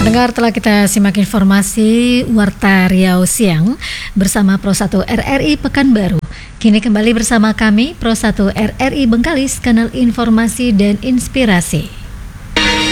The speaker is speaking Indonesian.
Pendengar, telah kita simak informasi Warta Riau Siang bersama Pro 1 RRI Pekanbaru. Kini kembali bersama kami Pro 1 RRI Bengkalis, kanal informasi dan inspirasi.